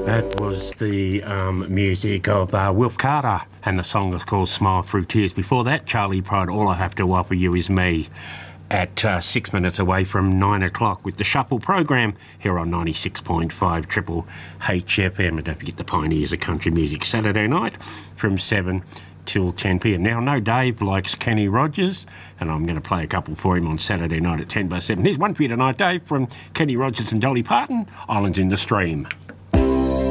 That was the music of Wilf Carter, and the song was called Smile Through Tears. Before that, Charlie Pride, All I Have to Offer You Is Me, at 6 minutes away from 9 o'clock with the Shuffle program here on 96.5 Triple HFM. And don't forget the Pioneers of Country Music Saturday night from 7 till 10 p.m. Now, I know Dave likes Kenny Rogers, and I'm going to play a couple for him on Saturday night at 7:10. Here's one for you tonight, Dave, from Kenny Rogers and Dolly Parton, Islands in the Stream.